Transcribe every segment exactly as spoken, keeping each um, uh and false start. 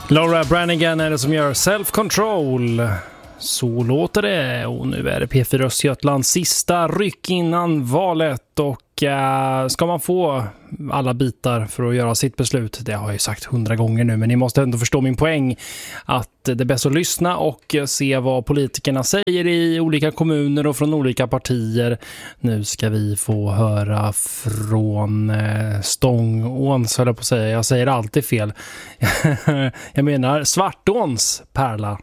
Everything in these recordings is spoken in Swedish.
Laura Branigan är det som gör Self Control. Så låter det, och nu är det P fyra Östergötlands sista ryck innan valet, och äh, ska man få alla bitar för att göra sitt beslut, det har jag ju sagt hundra gånger nu, men ni måste ändå förstå min poäng att det är bäst att lyssna och se vad politikerna säger i olika kommuner och från olika partier. Nu ska vi få höra från äh, Stångåns, höll jag på att säga, jag säger alltid fel. Jag menar Svartåns Pärla.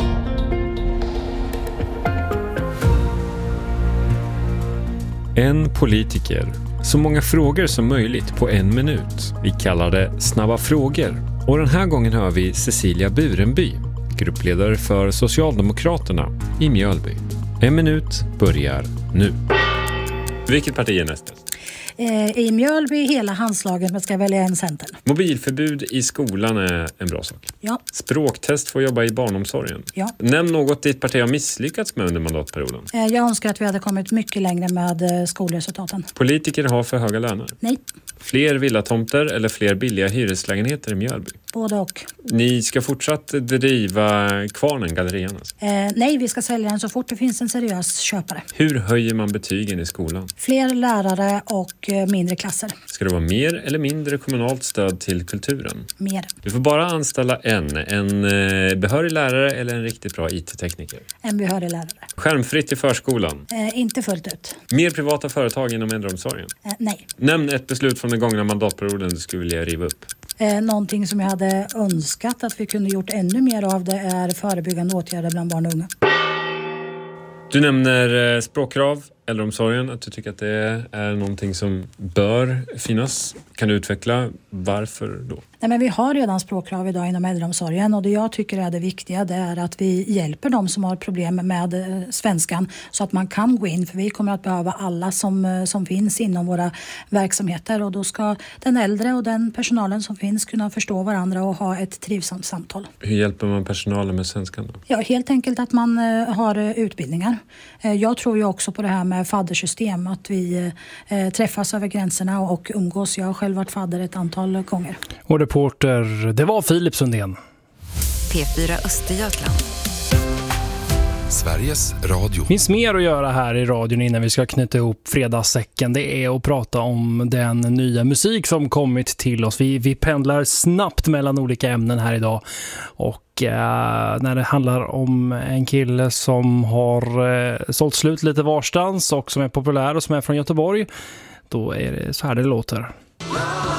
En politiker. Så många frågor som möjligt på en minut. Vi kallar det snabba frågor. Och den här gången hör vi Cecilia Burenby, gruppledare för Socialdemokraterna i Mjölby. En minut börjar nu. Vilket parti är näst? I Mjölby hela handslaget, men ska välja en center. Mobilförbud i skolan är en bra sak. Ja. Språktest får jobba i barnomsorgen. Ja. Nämn något ditt parti har misslyckats med under mandatperioden. Jag önskar att vi hade kommit mycket längre med skolresultaten. Politiker har för höga löner. Nej. Fler villatomter eller fler billiga hyreslägenheter i Mjölby? Både och. Ni ska fortsatt driva Kvarnen, gallerian alltså. Eh, nej, vi ska sälja den så fort det finns en seriös köpare. Hur höjer man betygen i skolan? Fler lärare och eh, mindre klasser. Ska det vara mer eller mindre kommunalt stöd till kulturen? Mer. Du får bara anställa en. En eh, behörig lärare eller en riktigt bra I T-tekniker? En behörig lärare. Skärmfritt i förskolan? Eh, inte fullt ut. Mer privata företag inom äldreomsorgen? Eh, nej. Nämn ett beslut från den gångna mandatperioden du skulle vilja riva upp. Eh, någonting som jag hade önskat att vi kunde gjort ännu mer av, det är förebyggande åtgärder bland barn och unga. Du nämner eh, språkkrav, äldreomsorgen, att du tycker att det är någonting som bör finnas. Kan du utveckla varför då? Nej, men vi har redan språkkrav idag inom äldreomsorgen, och det jag tycker är det viktiga, det är att vi hjälper dem som har problem med eh, svenskan så att man kan gå in, för vi kommer att behöva alla som, eh, som finns inom våra verksamheter, och då ska den äldre och den personalen som finns kunna förstå varandra och ha ett trivsamt samtal. Hur hjälper man personalen med svenskan då? Ja, helt enkelt att man eh, har eh, utbildningar. Eh, jag tror ju också på det här med faddersystem, att vi eh, träffas över gränserna och umgås. Jag har själv varit fadder ett antal gånger. Och reporter, det var Filip Sundén. P fyra Östergötland. Sveriges Radio. Det finns mer att göra här i radion innan vi ska knyta ihop fredagssäcken. Det är att prata om den nya musik som kommit till oss. Vi, vi pendlar snabbt mellan olika ämnen här idag. Och eh, när det handlar om en kille som har eh, sålt slut lite varstans och som är populär och som är från Göteborg, då är det så här det låter.